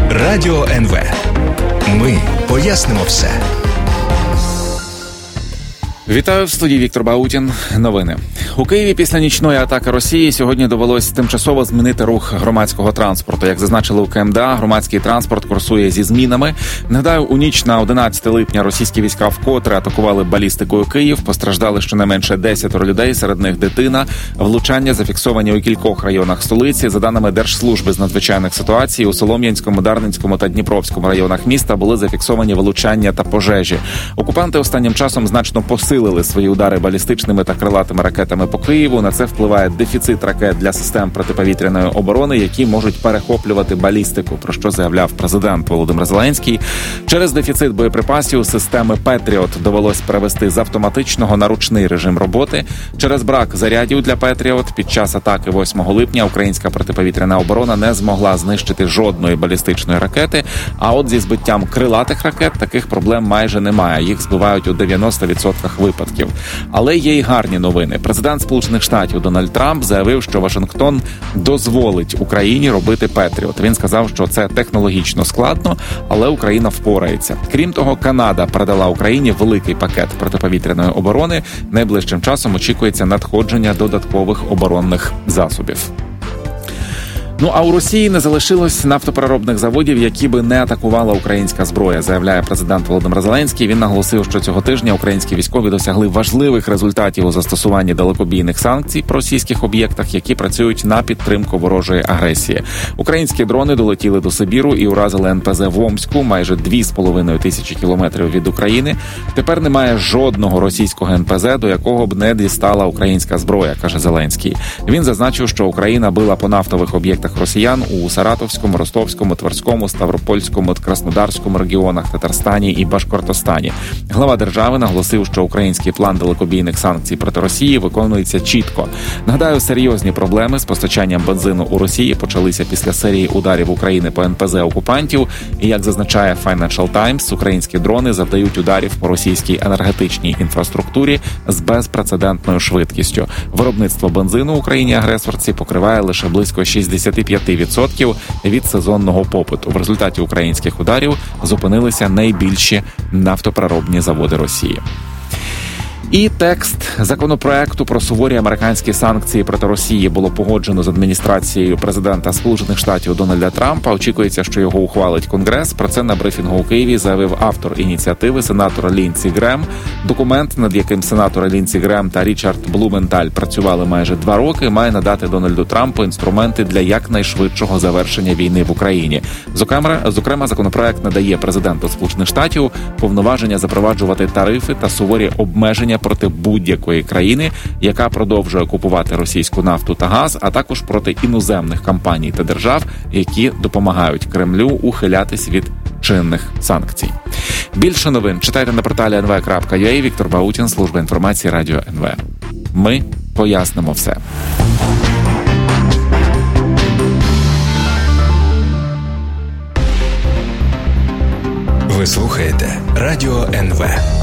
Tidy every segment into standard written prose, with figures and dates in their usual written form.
Радіо НВ. Ми пояснимо все. Вітаю в студії Віктор Баутін. Новини. У Києві після нічної атаки Росії сьогодні довелось тимчасово змінити рух громадського транспорту. Як зазначили у КМДА, громадський транспорт курсує зі змінами. Нагадаю, у ніч на 11 липня російські війська вкотре атакували балістикою Київ. Постраждали щонайменше 10 людей, серед них дитина. Влучання зафіксовані у кількох районах столиці. За даними Держслужби з надзвичайних ситуацій, у Солом'янському, Дарницькому та Дніпровському районах міста були зафіксовані влучання та пожежі. Окупанти останнім часом значно посилили свої удари балістичними та крилатими ракетами по Києву. На це впливає дефіцит ракет для систем протиповітряної оборони, які можуть перехоплювати балістику, про що заявляв президент Володимир Зеленський. Через дефіцит боєприпасів системи «Петріот» довелось перевести з автоматичного на ручний режим роботи. Через брак зарядів для «Петріот» під час атаки 8 липня українська протиповітряна оборона не змогла знищити жодної балістичної ракети, а от зі збиттям крилатих ракет таких проблем майже немає. Їх збивають у 90% випадків. Але є й гарні новини. Президент Сполучених Штатів Дональд Трамп заявив, що Вашингтон дозволить Україні робити «Петріот». Він сказав, що це технологічно складно, але Україна впорається. Крім того, Канада передала Україні великий пакет протиповітряної оборони. Найближчим часом очікується надходження додаткових оборонних засобів. А у Росії не залишилось нафтопереробних заводів, які би не атакувала українська зброя, заявляє президент Володимир Зеленський. Він наголосив, що цього тижня українські військові досягли важливих результатів у застосуванні далекобійних санкцій по російських об'єктах, які працюють на підтримку ворожої агресії. Українські дрони долетіли до Сибіру і уразили НПЗ в Омську, майже 2,5 тисячі кілометрів від України. Тепер немає жодного російського НПЗ, до якого б не дістала українська зброя, каже Зеленський. Він зазначив, що Україна била по нафтових об'єктах росіян у Саратовському, Ростовському, Тверському, Ставропольському, Краснодарському регіонах, Татарстані і Башкортостані. Глава держави наголосив, що український план далекобійних санкцій проти Росії виконується чітко. Нагадаю, серйозні проблеми з постачанням бензину у Росії почалися після серії ударів України по НПЗ окупантів. І, як зазначає Financial Times, українські дрони завдають ударів по російській енергетичній інфраструктурі з безпрецедентною швидкістю. Виробництво бензину в Україні-агресорці покриває лише близько 65% від сезонного попиту. В результаті українських ударів зупинилися найбільші нафтопереробні заводи Росії. І текст законопроекту про суворі американські санкції проти Росії було погоджено з адміністрацією президента Сполучених Штатів Дональда Трампа. Очікується, що його ухвалить Конгрес. Про це на брифінгу у Києві заявив автор ініціативи, сенатор Ліндсі Грем. Документ, над яким сенатори Ліндсі Грем та Річард Блументаль працювали майже 2 роки, має надати Дональду Трампу інструменти для якнайшвидшого завершення війни в Україні. Зокрема, законопроект надає президенту Сполучених Штатів повноваження запроваджувати тарифи та суворі обмеження проти будь-якої країни, яка продовжує купувати російську нафту та газ, а також проти іноземних компаній та держав, які допомагають Кремлю ухилятись від чинних санкцій. Більше новин читайте на порталі nv.ua. Віктор Баутін, служба інформації Радіо НВ. Ми пояснимо все. Ви слухаєте Радіо НВ.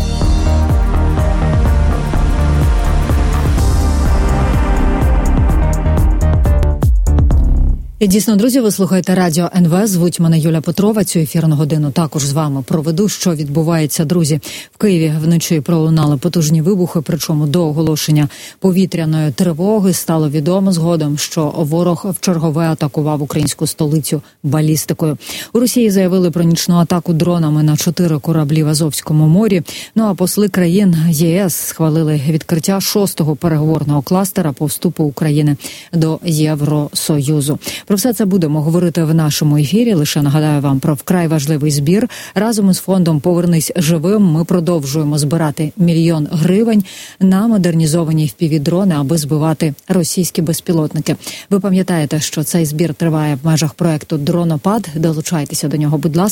І дійсно, друзі, ви слухаєте Радіо НВ. Звуть мене Юля Петрова. Цю ефірну годину також з вами проведу. Що відбувається, друзі? В Києві вночі пролунали потужні вибухи, причому до оголошення повітряної тривоги стало відомо згодом, що ворог вчергове атакував українську столицю балістикою. У Росії заявили про нічну атаку дронами на 4 кораблі в Азовському морі. А посли країн ЄС схвалили відкриття 6-го переговорного кластера по вступу України до Євросоюзу. Про все це будемо говорити в нашому ефірі. Лише нагадаю вам про вкрай важливий збір. Разом із фондом «Повернись живим» ми продовжуємо збирати 1 мільйон гривень на модернізовані FPV-дрони, аби збивати російські безпілотники. Ви пам'ятаєте, що цей збір триває в межах проекту «Дронопад». Долучайтеся до нього, будь ласка.